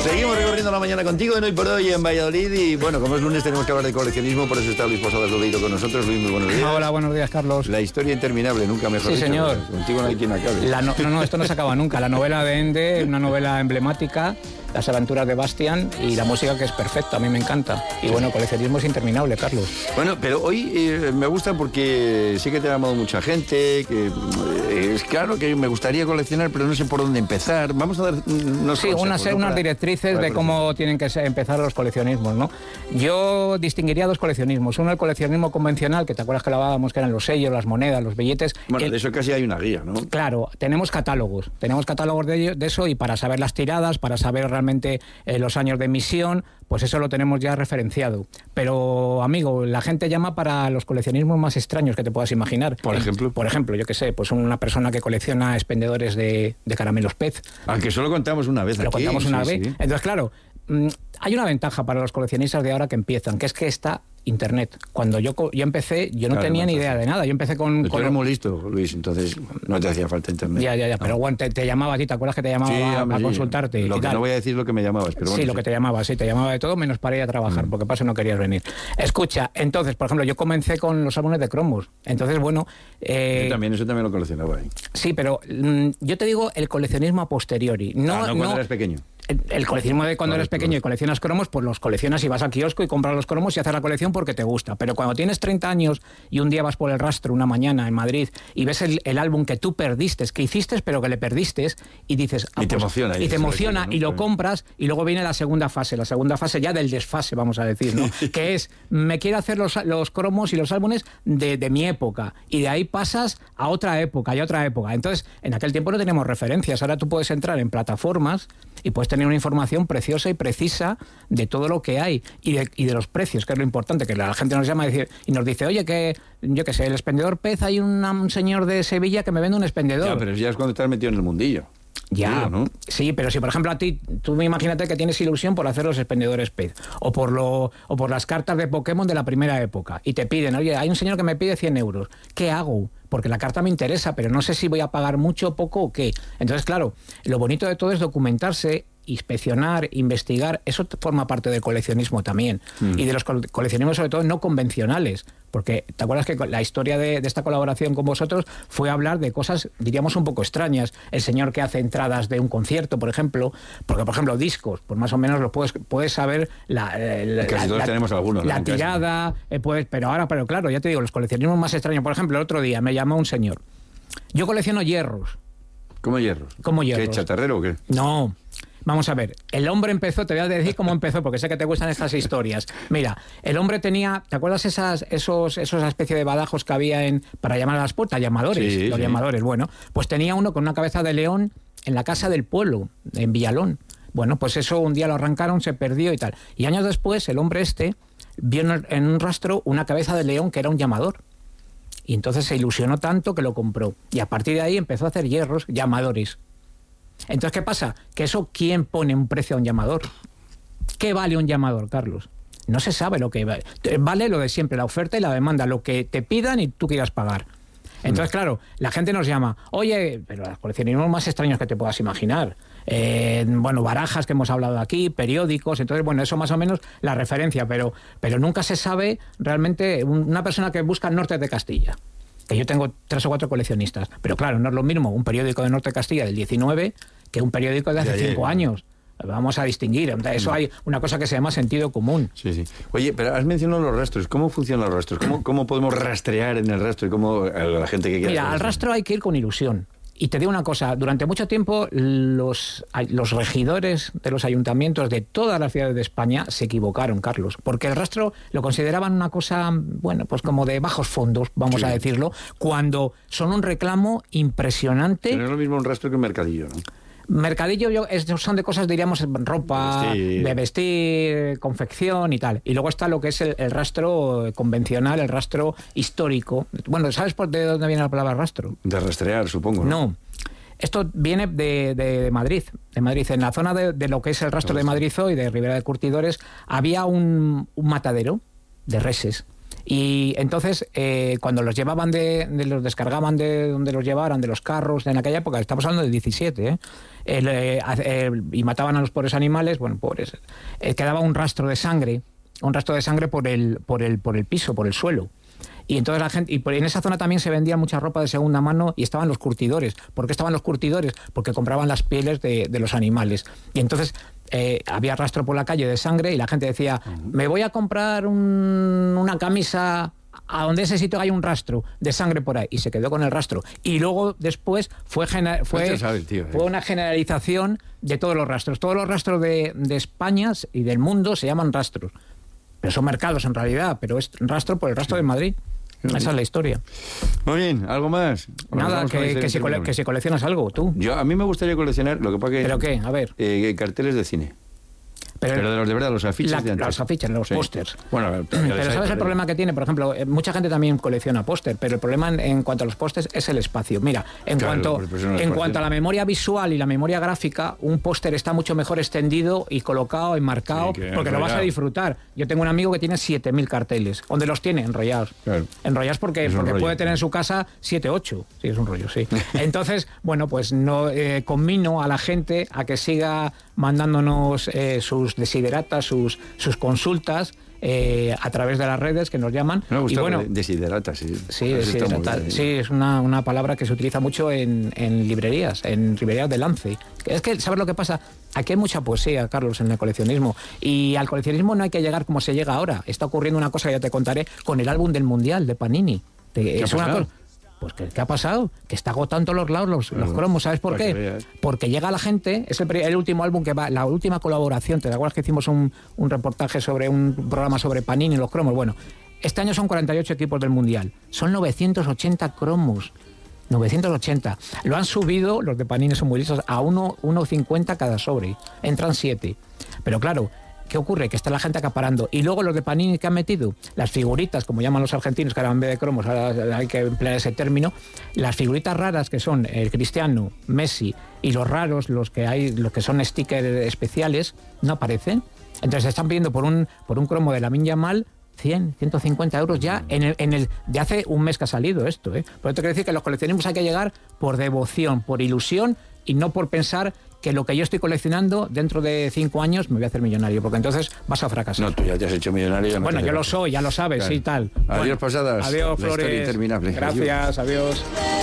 Seguimos recorriendo la mañana contigo en Hoy por Hoy en Valladolid y bueno, como es lunes tenemos que hablar de coleccionismo, por eso está Luis Posadas Lodeiro con nosotros. Luis, muy buenos días. Hola, buenos días, Carlos. La historia interminable, nunca mejor Sí, dicho. señor. Contigo no hay quien acabe. No, esto no se acaba nunca. La novela de Ende, una novela emblemática, las aventuras de Bastian y la música que es perfecta, a mí me encanta. Y bueno, coleccionismo es interminable, Carlos. Bueno, pero hoy me gusta porque sí que te ha llamado mucha gente, que es claro que me gustaría coleccionar, pero no sé por dónde empezar. Vamos a dar unas directrices de cómo tienen que empezar los coleccionismos, ¿no? Yo distinguiría dos coleccionismos. Uno, el coleccionismo convencional, que te acuerdas que lo hablábamos, que eran los sellos, las monedas, los billetes. Bueno, de eso casi hay una guía, ¿no? Claro, tenemos catálogos de eso y para saber las tiradas, para saber realmente los años de emisión, pues eso lo tenemos ya referenciado. Pero, amigo, la gente llama para los coleccionismos más extraños que te puedas imaginar. ¿Por ejemplo? Por ejemplo, yo qué sé, pues una persona que colecciona expendedores de caramelos pez. Aunque solo contamos una vez aquí. Lo contamos una vez. Sí. Entonces, claro, hay una ventaja para los coleccionistas de ahora que empiezan, que es que está Internet. Cuando yo empecé, yo no tenía ni idea de nada. Yo empecé con... Tú eres muy listo, Luis, entonces no te hacía falta Internet. Ya, no. Pero bueno, te llamaba a ti, ¿te acuerdas que te llamaba para consultarte? Lo que no voy a decir lo que me llamabas, pero bueno. Sí, lo que te llamaba, te llamaba de todo, menos para ir a trabajar, porque paso no querías venir. Escucha, entonces, por ejemplo, yo comencé con los álbumes de cromos. Entonces, bueno... Yo también, eso también lo coleccionaba ahí. Sí, pero yo te digo el coleccionismo a posteriori. No cuando eras pequeño. El coleccionismo de cuando eres pequeño y coleccionas cromos, pues los coleccionas y vas al kiosco y compras los cromos y haces la colección porque te gusta. Pero cuando tienes 30 años y un día vas por el Rastro una mañana en Madrid y ves el álbum que tú perdiste, que hiciste pero que le perdiste y dices... y te emociona. Y te emociona y lo compras y luego viene la segunda fase ya del desfase, vamos a decir, ¿no? Que es, me quiero hacer los cromos y los álbumes de mi época y de ahí pasas a otra época y a otra época. Entonces, en aquel tiempo no teníamos referencias. Ahora tú puedes entrar en plataformas y puedes tener una información preciosa y precisa de todo lo que hay y de los precios, que es lo importante, que la gente nos llama y nos dice, oye, que yo qué sé, el expendedor pez, hay un señor de Sevilla que me vende un expendedor. Ya, pero ya es cuando estás metido en el mundillo. Ya, digo, ¿no? Sí, pero si por ejemplo a ti, tú imagínate que tienes ilusión por hacer los expendedores pez o por las cartas de Pokémon de la primera época y te piden, oye, hay un señor que me pide 100 euros, ¿qué hago? Porque la carta me interesa, pero no sé si voy a pagar mucho, poco o qué. Entonces, claro, lo bonito de todo es documentarse, inspeccionar, investigar, eso forma parte del coleccionismo también. Y de los coleccionismos sobre todo no convencionales, porque te acuerdas que la historia de esta colaboración con vosotros fue hablar de cosas, diríamos, un poco extrañas. El señor que hace entradas de un concierto, por ejemplo, porque por ejemplo discos, pues más o menos lo puedes saber casi todos tenemos algunos, la tirada, pero claro, ya te digo, los coleccionismos más extraños. Por ejemplo, el otro día me llamó un señor. Yo colecciono hierros. ¿Cómo hierros? ¿Cómo hierros? ¿Qué, chatarrero o qué? No. Vamos a ver, el hombre empezó, te voy a decir cómo empezó, porque sé que te gustan estas historias. Mira, el hombre tenía, ¿te acuerdas esos especie de badajos que había para llamar a las puertas? Llamadores, sí, los llamadores. Bueno, pues tenía uno con una cabeza de león en la casa del pueblo, en Villalón. Bueno, pues eso un día lo arrancaron, se perdió y tal. Y años después, el hombre vio en un rastro una cabeza de león que era un llamador. Y entonces se ilusionó tanto que lo compró. Y a partir de ahí empezó a hacer hierros, llamadores. Entonces, ¿qué pasa? Que eso, ¿quién pone un precio a un llamador? ¿Qué vale un llamador, Carlos? No se sabe lo que vale. Vale lo de siempre, la oferta y la demanda, lo que te pidan y tú quieras pagar. Entonces, claro, la gente nos llama, oye, pero los coleccionismos más extraños que te puedas imaginar. Barajas que hemos hablado aquí, periódicos, entonces, bueno, eso más o menos la referencia, pero nunca se sabe realmente una persona que busca el norte de Castilla. Que yo tengo 3 o 4 coleccionistas, pero claro, no es lo mismo un periódico de Norte de Castilla del 19 que un periódico de hace 5 años. Vamos a distinguir. Eso hay una cosa que se llama sentido común. Sí. Oye, pero has mencionado los rastros. ¿Cómo funcionan los rastros? ¿Cómo podemos rastrear en el rastro? ¿Y cómo la gente que quiera? Mira, al rastro hay que ir con ilusión. Y te digo una cosa, durante mucho tiempo los regidores de los ayuntamientos de todas las ciudades de España se equivocaron, Carlos, porque el rastro lo consideraban una cosa, bueno, pues como de bajos fondos, vamos a decirlo, cuando son un reclamo impresionante. Pero no es lo mismo un rastro que un mercadillo, ¿no? Mercadillo son de cosas, diríamos, ropa, de vestir, confección y tal. Y luego está lo que es el rastro convencional, el rastro histórico. Bueno, ¿sabes de dónde viene la palabra rastro? De rastrear, supongo. No. Esto viene de Madrid. De Madrid. En la zona de lo que es el rastro de Madrid hoy, de Ribera de Curtidores, había un matadero de reses. Y entonces, cuando los llevaban los descargaban de donde los llevaran, de los carros, en aquella época, estamos hablando de 17, y mataban a los pobres animales, bueno, pobres, quedaba un rastro de sangre por el piso, por el suelo. Y entonces la gente, en esa zona también se vendía mucha ropa de segunda mano y estaban los curtidores. ¿Por qué estaban los curtidores? Porque compraban las pieles de los animales. Y entonces había rastro por la calle de sangre y la gente decía, me voy a comprar una camisa a donde ese sitio hay un rastro de sangre por ahí, y se quedó con el rastro. Y luego después fue una generalización de todos los rastros. Todos los rastros de España y del mundo se llaman rastros. Pero son mercados en realidad, pero es rastro por el rastro de Madrid. Esa es la historia. Muy bien, ¿algo más? Nada, que si coleccionas algo, tú. A mí me gustaría coleccionar, lo que pasa que... ¿Pero qué? A ver. Carteles de cine. Pero de los de verdad, los afiches de antes. Los afiches, los pósters. Bueno, pero ¿sabes el problema que tiene? Por ejemplo, mucha gente también colecciona póster, pero el problema en cuanto a los pósters es el espacio. Mira, en cuanto a la memoria visual y la memoria gráfica, un póster está mucho mejor extendido y colocado, enmarcado, porque lo vas a disfrutar. Yo tengo un amigo que tiene 7.000 carteles. ¿Dónde los tiene? Enrollados. Claro. Enrollados porque puede tener en su casa 7, 8. Sí, es un rollo, sí. Entonces, bueno, pues no conmino a la gente a que siga mandándonos sus desideratas, sus consultas a través de las redes que nos llaman. Me gusta, y bueno, desideratas, sí. Sí, desiderata, sí, es una palabra que se utiliza mucho en librerías de lance. Es que, ¿sabes lo que pasa? Aquí hay mucha poesía, Carlos, en el coleccionismo. Y al coleccionismo no hay que llegar como se llega ahora. Está ocurriendo una cosa que ya te contaré con el álbum del Mundial de Panini. Es una cosa... Pues ¿qué ha pasado? Que está agotando los lados los cromos. ¿Sabes por qué? Porque llega la gente, es el último álbum que va, la última colaboración. ¿Te acuerdas que hicimos un reportaje sobre un programa sobre Panini y los cromos? Bueno, este año son 48 equipos del Mundial. Son 980 cromos. 980. Lo han subido, los de Panini son muy listos, a 1,50 cada sobre. Entran 7. Pero claro, ¿qué ocurre? Que está la gente acaparando. Y luego los de Panini que han metido, las figuritas, como llaman los argentinos, que ahora en vez de cromos, ahora hay que emplear ese término, las figuritas raras que son el Cristiano, Messi, y los raros, los que son stickers especiales, no aparecen. Entonces están pidiendo por un cromo de Lamine Yamal 100, 150 euros ya de hace un mes que ha salido esto. Por eso quiero decir que los coleccionismos hay que llegar por devoción, por ilusión, y no por pensar que lo que yo estoy coleccionando dentro de 5 años me voy a hacer millonario, porque entonces vas a fracasar. No, tú ya te has hecho millonario. Bueno, yo lo soy, ya lo sabes, claro. Sí, tal. Adiós, Pasadas. Adiós, Flores. La historia interminable. Gracias, adiós.